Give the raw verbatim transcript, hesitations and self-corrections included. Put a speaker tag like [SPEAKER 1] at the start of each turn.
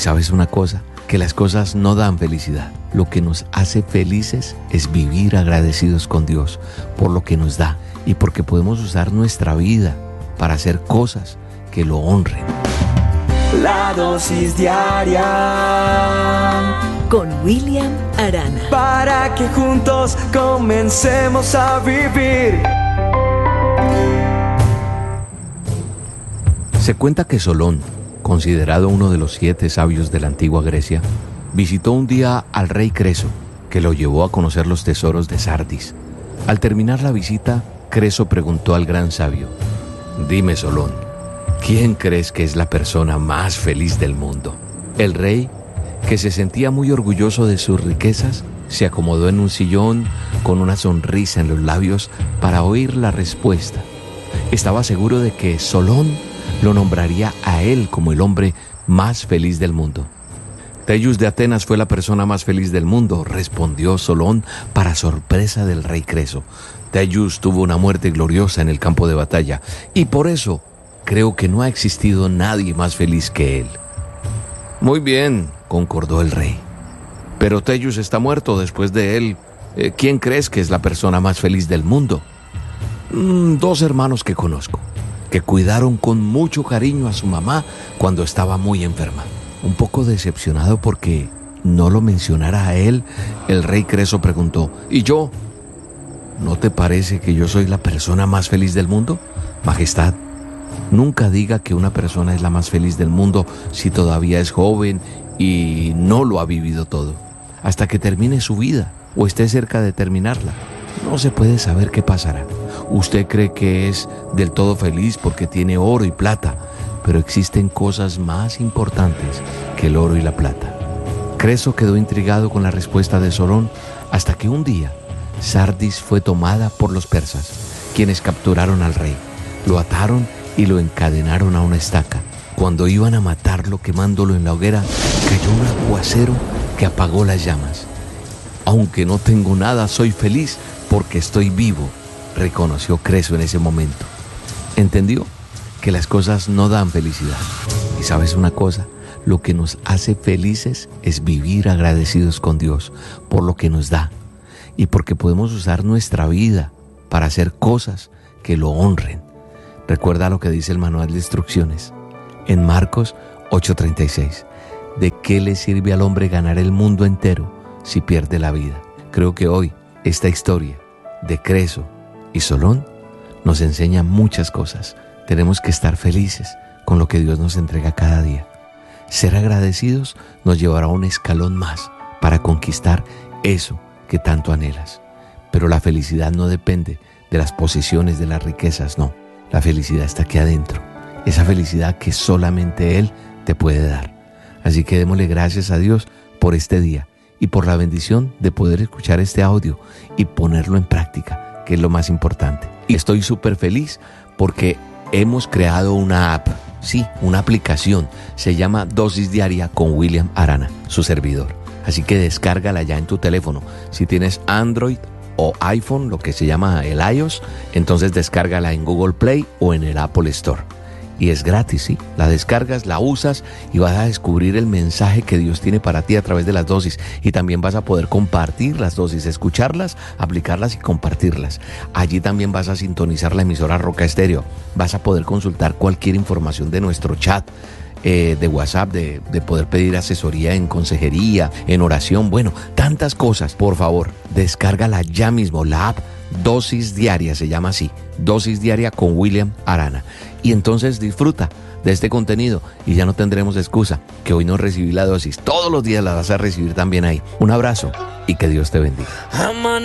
[SPEAKER 1] sabes una cosa, que las cosas no dan felicidad. Lo que nos hace felices es vivir agradecidos con Dios por lo que nos da y porque podemos usar nuestra vida para hacer cosas que lo honren.
[SPEAKER 2] La dosis diaria
[SPEAKER 3] con William Arana,
[SPEAKER 2] para que juntos comencemos a vivir.
[SPEAKER 1] Se cuenta que Solón, considerado uno de los siete sabios de la antigua Grecia, visitó un día al rey Creso, que lo llevó a conocer los tesoros de Sardis. Al terminar la visita, Creso preguntó al gran sabio: «Dime, Solón, ¿quién crees que es la persona más feliz del mundo?». El rey, que se sentía muy orgulloso de sus riquezas, se acomodó en un sillón con una sonrisa en los labios para oír la respuesta. Estaba seguro de que Solón lo nombraría a él como el hombre más feliz del mundo. «Tellus de Atenas fue la persona más feliz del mundo», respondió Solón para sorpresa del rey Creso. «Tellus tuvo una muerte gloriosa en el campo de batalla y por eso creo que no ha existido nadie más feliz que él». «Muy bien», concordó el rey. «Pero Tellus está muerto. Después de él, eh, ¿quién crees que es la persona más feliz del mundo?». Mm, «Dos hermanos que conozco, que cuidaron con mucho cariño a su mamá cuando estaba muy enferma». Un poco decepcionado porque no lo mencionara a él, el rey Creso preguntó: «¿Y yo? ¿No te parece que yo soy la persona más feliz del mundo? Majestad, nunca diga que una persona es la más feliz del mundo si todavía es joven y no lo ha vivido todo. Hasta que termine su vida o esté cerca de terminarla, no se puede saber qué pasará. Usted cree que es del todo feliz porque tiene oro y plata, pero existen cosas más importantes que el oro y la plata». Creso quedó intrigado con la respuesta de Solón hasta que un día Sardis fue tomada por los persas, quienes capturaron al rey, lo ataron y lo encadenaron a una estaca. Cuando iban a matarlo quemándolo en la hoguera, cayó un aguacero que apagó las llamas. «Aunque no tengo nada, soy feliz porque estoy vivo», reconoció Creso en ese momento. Entendió que las cosas no dan felicidad. Y sabes una cosa, lo que nos hace felices es vivir agradecidos con Dios por lo que nos da y porque podemos usar nuestra vida para hacer cosas que lo honren. Recuerda lo que dice el manual de instrucciones en Marcos ocho treinta y seis. ¿De qué le sirve al hombre ganar el mundo entero si pierde la vida? Creo que hoy esta historia de Creso y Solón nos enseña muchas cosas. Tenemos que estar felices con lo que Dios nos entrega cada día. Ser agradecidos nos llevará a un escalón más para conquistar eso que tanto anhelas. Pero la felicidad no depende de las posesiones, de las riquezas, no. La felicidad está aquí adentro. Esa felicidad que solamente Él te puede dar. Así que démosle gracias a Dios por este día y por la bendición de poder escuchar este audio y ponerlo en práctica, que es lo más importante. Y estoy súper feliz porque hemos creado una app, sí, una aplicación. Se llama Dosis Diaria con William Arana, su servidor. Así que descárgala ya en tu teléfono. Si tienes Android o iPhone, lo que se llama el iOS, entonces descárgala en Google Play o en el Apple Store. Y es gratis, ¿sí? La descargas, la usas y vas a descubrir el mensaje que Dios tiene para ti a través de las dosis. Y también vas a poder compartir las dosis, escucharlas, aplicarlas y compartirlas. Allí también vas a sintonizar la emisora Roca Estéreo. Vas a poder consultar cualquier información de nuestro chat, eh, de WhatsApp, de, de poder pedir asesoría en consejería, en oración. Bueno, tantas cosas. Por favor, descárgala ya mismo, la app Dosis Diaria, se llama así, Dosis Diaria con William Arana. Y entonces disfruta de este contenido y ya no tendremos excusa que hoy no recibí la dosis. Todos los días la vas a recibir también ahí. Un abrazo y que Dios te bendiga.